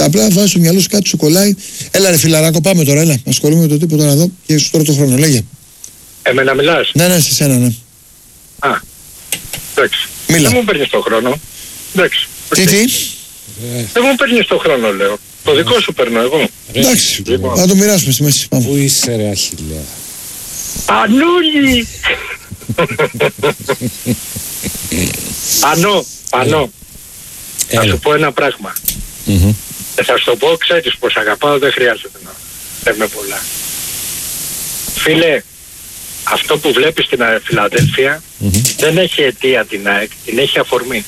Απλά βάζει στο μυαλό σου κάτι, σου κολλάει. Έλα ρε φιλαράκο, πάμε τώρα, έλα. Ασχολούμαι με το τίποτα να δω και σου τώρα το χρόνο. Λέγε. Εμένα μιλάς? Ναι, σε σένα, ναι. Α, εντάξει. Μίλα. Δεν μου παίρνεις τον χρόνο. Εντάξει. Τι. Δεν μου παίρνεις τον χρόνο, λέω. Το δικό σου παίρνω εγώ. Εντάξει, θα το μοιράσουμε στη μέση. Πού είσαι ρε Αχιλλέα? Πανούλη! Πανώ. Θα σου πω ένα πράγμα. Θα σου το πω, ξέρεις πως αγαπάω, δεν χρειάζεται να λέμε πολλά. Φίλε, αυτό που βλέπεις στην Φιλαδέλφια δεν έχει αιτία την ΑΕΚ, την έχει αφορμή.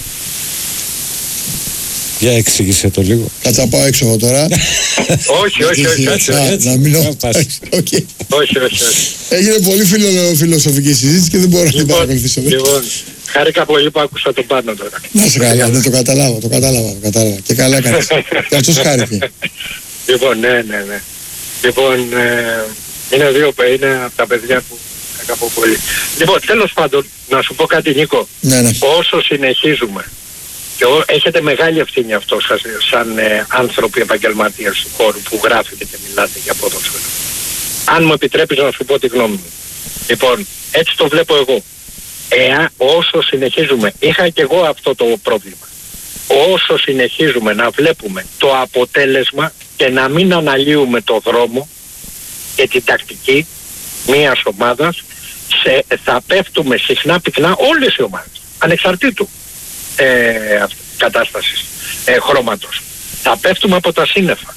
Για εξήγησε το λίγο. Κάτσα να πάω έξω εγώ τώρα. Όχι. Να μείνω. Όχι. Έγινε πολύ φιλοσοφική συζήτηση και δεν μπορώ να την παρακολουθήσω. Λοιπόν, χάρηκα πολύ που άκουσα τον Πάνο τώρα. Να σε καλά, το κατάλαβα. Και καλά έκανες. Και αυτός χάρηκε. Λοιπόν, ναι. Λοιπόν, είναι από τα παιδιά που αγαπώ πολύ. Λοιπόν, τέλος πάντων, να σου πω κάτι, Νίκο. Ναι. Όσο συνεχίζουμε, και έχετε μεγάλη ευθύνη αυτό σαν άνθρωποι επαγγελματίες του χώρου που γράφετε και μιλάτε για ποδόσφαιρο. Αν μου επιτρέπεις να σου πω τη γνώμη μου. Λοιπόν, έτσι το βλέπω εγώ. Όσο συνεχίζουμε, είχα και εγώ αυτό το πρόβλημα. Όσο συνεχίζουμε να βλέπουμε το αποτέλεσμα και να μην αναλύουμε το δρόμο και την τακτική μιας ομάδας, θα πέφτουμε συχνά πυκνά όλες οι ομάδες, ανεξαρτήτου κατάστασης χρώματος. Θα πέφτουμε από τα σύννεφα.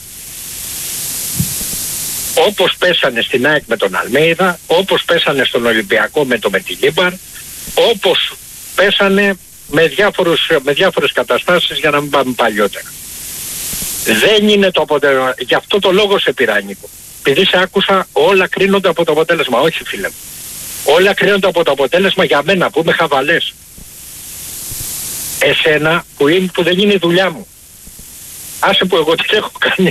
Όπως πέσανε στην ΑΕΚ με τον Αλμέιδα, όπως πέσανε στον Ολυμπιακό με το Μετιλίμπαρ, όπως πέσανε με διάφορες καταστάσεις, για να μην πάμε παλιότερα. Δεν είναι το αποτέλεσμα. Γι' αυτό το λόγο σε πήρα, Νίκο. Επειδή σε άκουσα, όλα κρίνονται από το αποτέλεσμα. Όχι, φίλε μου. Όλα κρίνονται από το αποτέλεσμα για μένα που είμαι χαβαλές. Εσένα που δεν είναι η δουλειά μου. Άσε που εγώ τι έχω κάνει.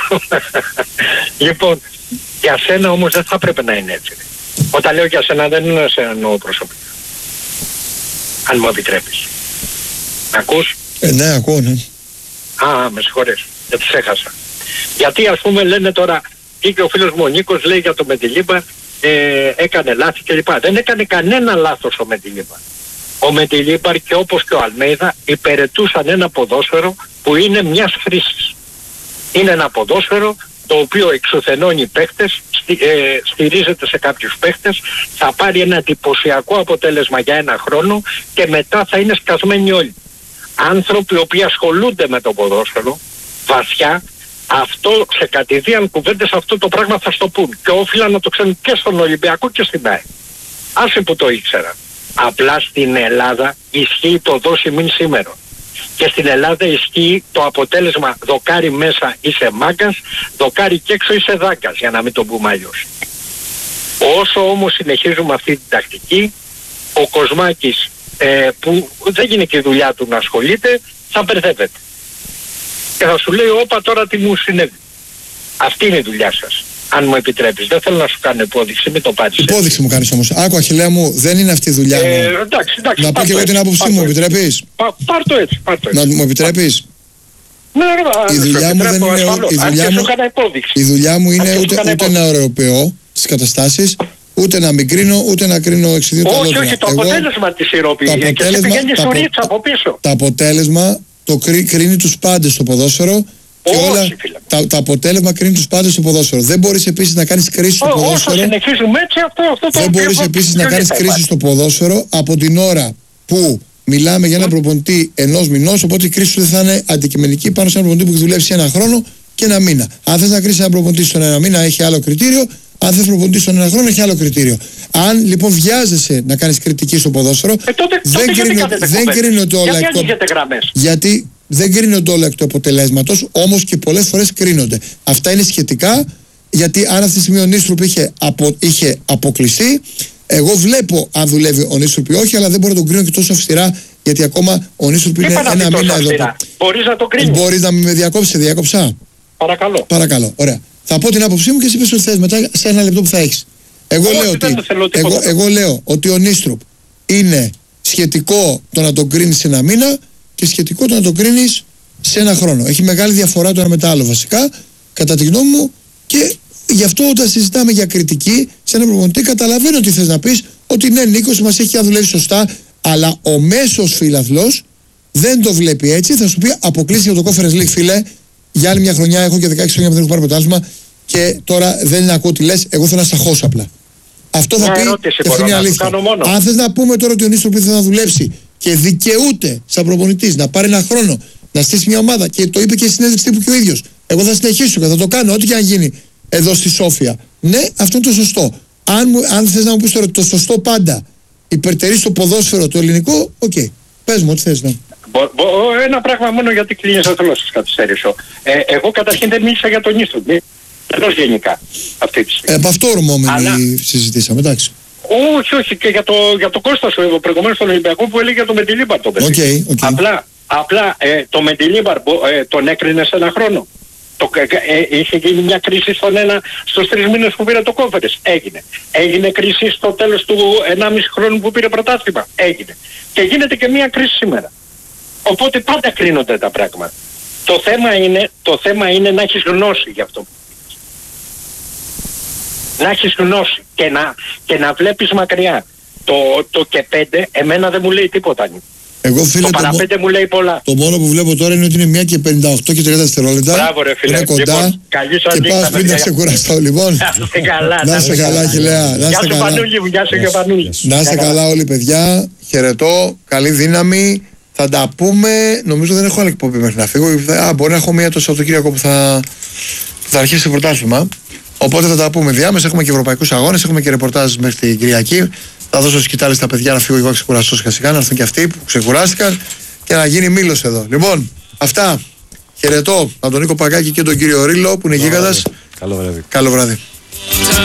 Λοιπόν, για σένα όμως δεν θα πρέπει να είναι έτσι. Όταν λέω για σένα δεν είναι σε εννοώ προσωπικά. Αν μου επιτρέπεις. Ακούς? Ναι, ακούω, ναι. Με συγχωρείς. Δεν τους έχασα. Γιατί ας πούμε λένε τώρα, και ο φίλος μου ο Νίκος λέει για το Μετιλίμπαρ, έκανε λάθη κλπ. Δεν έκανε κανένα λάθος ο Μετιλίμπαρ. Ο Μετιλίμπαρ και όπως και ο Αλμέιδα υπηρετούσαν ένα ποδόσφαιρο που είναι μιας χρήσης. Είναι ένα ποδόσφαιρο το οποίο εξουθενώνει παίχτες, στηρίζεται σε κάποιους παίχτες, θα πάρει ένα εντυπωσιακό αποτέλεσμα για ένα χρόνο και μετά θα είναι σκασμένοι όλοι. Άνθρωποι οι οποίοι ασχολούνται με το ποδόσφαιρο βαθιά, αυτό σε κατηδίαν κουβέντες αυτό το πράγμα θα στο πούν και όφυλα να το ξέρουν και στον Ολυμπιακό και στην ΑΕΚ. Άσε που το ήξερα. Απλά στην Ελλάδα ισχύει το δώσει μην σήμερα. Και στην Ελλάδα ισχύει το αποτέλεσμα δοκάρι μέσα είσαι μάγκας, δοκάρι και έξω είσαι δάγκας, για να μην το πούμε αλλιώς. Όσο όμως συνεχίζουμε αυτή την τακτική, ο Κοσμάκης που δεν είναι και η δουλειά του να ασχολείται, θα μπερδεύεται. Και θα σου λέει, όπα τώρα τι μου συνέβη. Αυτή είναι η δουλειά σας. Αν μου επιτρέπεις, δεν θέλω να σου κάνω υπόδειξη, μην το πάρεις. Υπόδειξη μου κάνεις όμως. Άκου Αχιλλέα μου, δεν είναι αυτή η δουλειά μου. Εντάξει, να πω και εγώ την άποψή μου, επιτρέπεις? Πάρ' το έτσι. Να μου επιτρέπεις? Ναι, η δουλειά μου δεν είναι. Η δουλειά μου είναι ούτε να ωρεοποιώ τις καταστάσεις, ούτε να μην κρίνω, ούτε να κρίνω εξιδίωτα λόγια. Όχι, το αποτέλεσμα της ηρωποιεί. Και εσύ πηγαίνεις σουρίτσα από πίσω. Το αποτέλεσμα το κρίνει τους πάντες στο ποδόσφαιρο. Και όλα τα αποτέλεσμα κρίνει τους πάντες στο ποδόσφαιρο. Δεν μπορείς επίσης να κάνεις κρίση στο ποδόσφαιρο. Όσο συνεχίζουμε έτσι, αυτό δεν μπορείς επίσης να κάνεις κρίση στο ποδόσφαιρο από την ώρα που μιλάμε για έναν προπονητή ενός μηνός. Οπότε η κρίση σου δεν θα είναι αντικειμενική πάνω σε έναν προπονητή που έχει δουλέψει ένα χρόνο και ένα μήνα. Αν θες να κρίσεις έναν προπονητή στον ένα μήνα, έχει άλλο κριτήριο. Αν θες προπονητή στον ένα χρόνο, έχει άλλο κριτήριο. Αν λοιπόν βιάζεσαι να κάνεις κριτική στο ποδόσφαιρο, δεν κρίνονται όλα εκ του. Γιατί δεν κρίνονται όλα εκ του αποτελέσματος, όμως και πολλές φορές κρίνονται. Αυτά είναι σχετικά, γιατί αν αυτή τη στιγμή ο Νίστρουπ είχε αποκλειστεί, εγώ βλέπω αν δουλεύει ο Νίστρουπ ή όχι, αλλά δεν μπορώ να τον κρίνω και τόσο αυστηρά, γιατί ακόμα ο Νίστρουπ είναι ένα μήνα εδώ. Μπορείς να το κρίνεις. Μπορείς να με διακόψεις, διάκοψα? Παρακαλώ, ωραία. Θα πω την άποψή μου και εσύ πες ό,τι θες μετά σε ένα λεπτό που θα έχεις. Εγώ λέω ότι ο Νίστρουπ είναι σχετικό το να τον κρίνεις ένα μήνα και σχετικό το να τον κρίνεις σε ένα χρόνο. Έχει μεγάλη διαφορά το ένα με το άλλο βασικά, κατά τη γνώμη μου, και γι' αυτό όταν συζητάμε για κριτική σε έναν προπονητή, καταλαβαίνω τι θες να πεις, ότι ναι, Νίκος μας έχει δουλεύει σωστά, αλλά ο μέσος φίλαθλος δεν το βλέπει έτσι. Θα σου πει αποκλείστηκε από το Conference League, φίλε, για άλλη μια χρονιά. Έχω και 16 χρόνια που δεν έχω πάρει πρωτάθλημα και τώρα δεν ακούω τι λες. Εγώ θέλω να σταχώσω απλά. Αυτό θα πει και αυτή είναι αλήθεια. Αν θες να πούμε τώρα ότι ο Νίστρο θα δουλέψει και δικαιούται σαν προπονητής να πάρει ένα χρόνο να στήσει μια ομάδα, και το είπε και στη συνέντευξη τύπου και ο ίδιος, εγώ θα συνεχίσω και θα το κάνω ό,τι και αν γίνει εδώ στη Σόφια. Ναι, αυτό είναι το σωστό. Αν θες να μου πεις τώρα το σωστό πάντα υπερτερεί στο ποδόσφαιρο το ελληνικό, οκ. Πες μου ό,τι θες να. Ένα πράγμα μόνο, γιατί κλείνεις, θα θέλω να σας καθυστερήσω. Εγώ καταρχήν δεν μίλησα για τον Νίστρο. Εντός γενικά αυτή τη στιγμή. Από αυτό ορμόμενοι συζητήσαμε, εντάξει. Όχι, και για το Κώστα σου προηγουμένως στον Ολυμπιακό που έλεγε για το Μεντιλίμπαρ το παιδί. Απλά το Μεντιλίμπαρ τον έκρινε σε ένα χρόνο. Είχε γίνει μια κρίση στους 3 μήνες που πήρε το Conference. Έγινε κρίση στο τέλος του 1,5 χρόνου που πήρε πρωτάθλημα. Έγινε. Και γίνεται και μια κρίση σήμερα. Οπότε πάντα κρίνονται τα πράγματα. Το θέμα είναι να έχεις γνώση γι' αυτό. Να έχεις γνώση και να βλέπεις μακριά. Το και 5 εμένα δεν μου λέει τίποτα. Εγώ, φίλε, το παραπέντε μου λέει πολλά. Το μόνο που βλέπω τώρα είναι ότι είναι 1 και 58 και 30 δευτερόλεπτα. Μπράβο ρε φίλε. Είναι κοντά. Λοιπόν, και πάω πριν να ξεκουραστώ. Λοιπόν, να είστε καλά, Χιλέα. Γεια σου Πανούλη μου, γεια σου και Πανούλη. Να είστε καλά όλοι, παιδιά. Χαιρετώ, καλή δύναμη. Θα τα πούμε. Νομίζω δεν έχω άλλη εκπομπή μέχρι να φύγω. Μπορεί να έχω μία το Σαββατοκύριακο που θα αρχίσει το πρωτάθλημα. Οπότε θα τα πούμε διάμεσα. Έχουμε και ευρωπαϊκούς αγώνες, έχουμε και ρεπορτάζ μέχρι την Κυριακή. Θα δώσω σκητάλες στα παιδιά να φύγω εγώ ξεκουραστώ σιγά-σιγά, να έρθουν και αυτοί που ξεκουράστηκαν και να γίνει μήλος εδώ. Λοιπόν, αυτά. Χαιρετώ από τον Νίκο Παγκάκη και τον κύριο Ρίλο που είναι γίγαντας. Καλό βράδυ. Καλό βράδυ.